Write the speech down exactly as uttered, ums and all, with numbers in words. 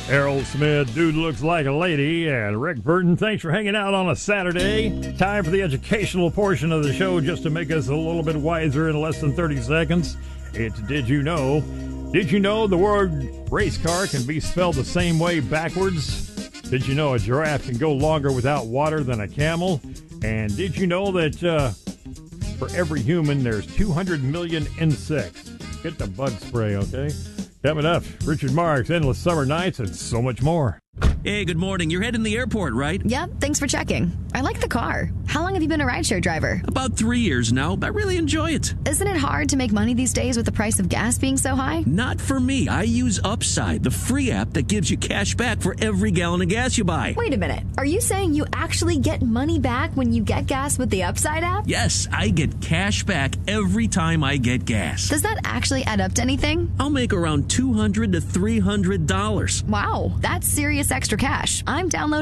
Errol Smith, Dude Looks Like a Lady, and Rick Burton, thanks for hanging out on a Saturday. Time for the educational portion of the show just to make us a little bit wiser in less than thirty seconds. It's Did You Know? Did you know the word race car can be spelled the same way backwards? Did you know a giraffe can go longer without water than a camel? And did you know that uh, for every human there's two hundred million insects? Get the bug spray, okay? Coming up, Richard Marks, Endless Summer Nights, and so much more. Hey, good morning. You're heading to the airport, right? Yep, thanks for checking. I like the car. How long have you been a rideshare driver? About three years now, but I really enjoy it. Isn't it hard to make money these days with the price of gas being so high? Not for me. I use Upside, the free app that gives you cash back for every gallon of gas you buy. Wait a minute. Are you saying you actually get money back when you get gas with the Upside app? Yes, I get cash back every time I get gas. Does that actually add up to anything? I'll make around two hundred to three hundred dollars. Wow, that's serious extra cash. I'm downloading